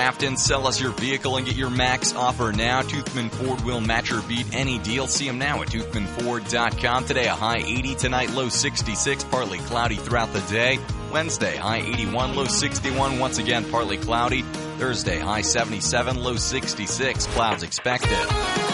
Grafton. Sell us your vehicle and get your max offer now. Toothman Ford will match or beat any deal. See them now at toothmanford.com. Today a high 80, tonight low 66, partly cloudy throughout the day. Wednesday, high 81, low 61, once again partly cloudy. Thursday, high 77, low 66, clouds expected.